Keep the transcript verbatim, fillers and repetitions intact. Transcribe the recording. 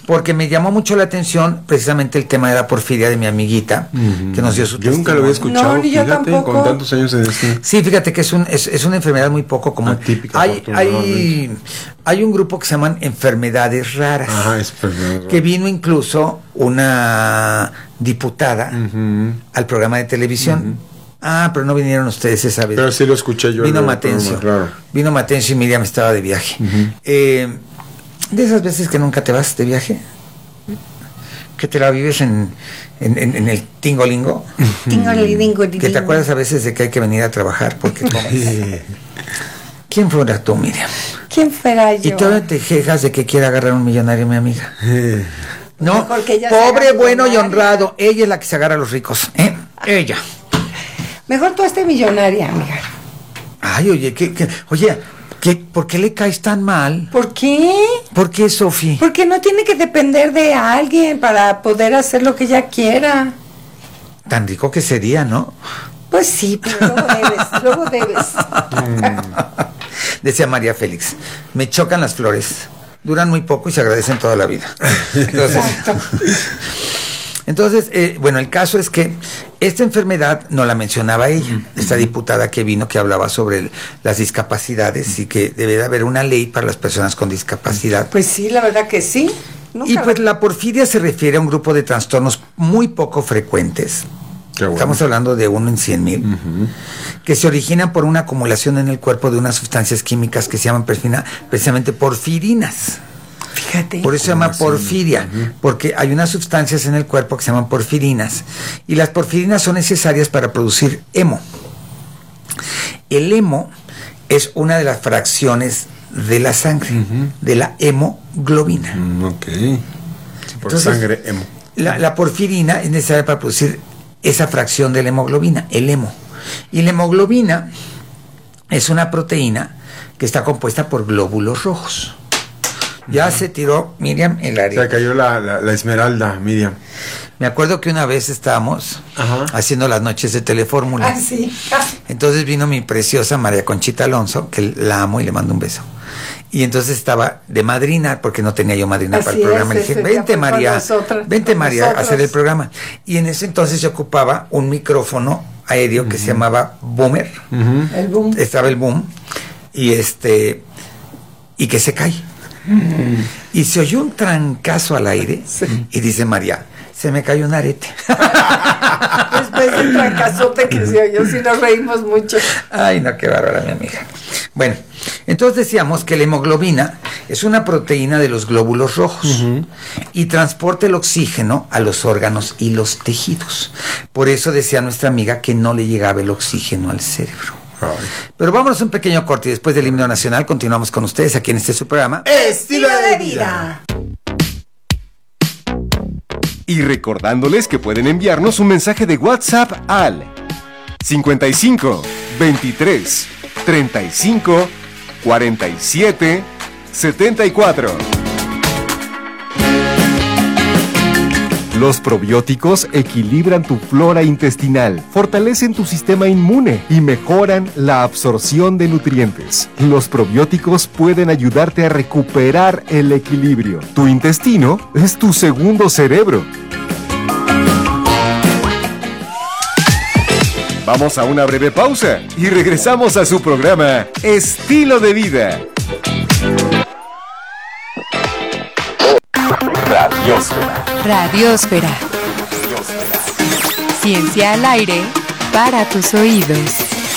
porque me llamó mucho la atención precisamente el tema de la porfiria de mi amiguita, uh-huh. que nos dio su Yo nunca lo había escuchado, no, ni yo fíjate, tampoco. con tantos años de este. Sí, fíjate que es un es, es una enfermedad muy poco común. Atípica, hay hay hay un grupo que se llaman enfermedades raras. Ajá, es enfermedad que vino incluso una diputada uh-huh. al programa de televisión. Uh-huh. Ah, pero no vinieron ustedes esa vez. Pero sí lo escuché yo. Vino Matencio. Claro. Vino Matencio y Miriam estaba de viaje. Uh-huh. Eh, de esas veces que nunca te vas de viaje, que te la vives en, en, en, en el tingolingo. Tingolingo. Que te acuerdas a veces de que hay que venir a trabajar porque comes. ¿Quién fuera tú, Miriam? ¿Quién fuera yo? Y todavía te quejas de que quiere agarrar un millonario, mi amiga. No, pobre, bueno y honrado. Ella es la que se agarra a los ricos. ¿eh? Ella. Mejor tú estés millonaria, amiga. Ay, oye, ¿qué, qué, oye, ¿qué, ¿por qué le caes tan mal? ¿Por qué? ¿Por qué, Sofi? Porque no tiene que depender de alguien para poder hacer lo que ella quiera. Tan rico que sería, ¿no? Pues sí, pero luego debes, luego debes. Decía María Félix, me chocan las flores, duran muy poco y se agradecen toda la vida. Entonces, entonces eh, bueno, el caso es que esta enfermedad no la mencionaba ella, esta diputada que vino que hablaba sobre el, las discapacidades y que debe de haber una ley para las personas con discapacidad. Pues sí, la verdad que sí. Nunca y pues la porfiria se refiere a un grupo de trastornos muy poco frecuentes. Bueno. Estamos hablando de uno en cien mil, uh-huh. que se originan por una acumulación en el cuerpo de unas sustancias químicas que se llaman precisamente porfirinas. Fíjate. Por eso se llama porfiria, uh-huh. porque hay unas sustancias en el cuerpo que se llaman porfirinas, y las porfirinas son necesarias para producir hemo. El hemo es una de las fracciones de la sangre, uh-huh. de la hemoglobina. Mm, ok. Sí, por Entonces, sangre, hemo. La, la porfirina es necesaria para producir esa fracción de la hemoglobina, el hemo. Y la hemoglobina es una proteína que está compuesta por glóbulos rojos. Ya uh-huh. se tiró Miriam el área. Se cayó la, la, la esmeralda, Miriam. Me acuerdo que una vez estábamos uh-huh. haciendo las noches de Telefórmula. Ah, sí. Entonces vino mi preciosa María Conchita Alonso, que la amo y le mando un beso. Y entonces estaba de madrina, porque no tenía yo madrina Así para el programa. Es, le dije, vente María, nosotras, vente María nosotros. a hacer el programa. Y en ese entonces yo ocupaba un micrófono aéreo uh-huh. que se llamaba Boomer. Uh-huh. El boom. Estaba el boom. Y este, y que se cae. Uh-huh. Y se oyó un trancazo al aire. Sí. Y dice María, se me cayó un arete. Después del trancazote que se oyó, sí nos reímos mucho. Ay, no, qué bárbara, mi amiga. Bueno, entonces decíamos que la hemoglobina es una proteína de los glóbulos rojos uh-huh. y transporta el oxígeno a los órganos y los tejidos. Por eso decía nuestra amiga que no le llegaba el oxígeno al cerebro. Ay. Pero vámonos a un pequeño corte y después del himno nacional continuamos con ustedes aquí en este su programa Estilo de Vida. Y recordándoles que pueden enviarnos un mensaje de WhatsApp al cincuenta y cinco, veintitrés, treinta y cinco, cuarenta y siete, setenta y cuatro. Los probióticos equilibran tu flora intestinal, fortalecen tu sistema inmune y mejoran la absorción de nutrientes. Los probióticos pueden ayudarte a recuperar el equilibrio. Tu intestino es tu segundo cerebro. Vamos a una breve pausa y regresamos a su programa Estilo de Vida. Radiósfera. Radiósfera. Ciencia al aire para tus oídos.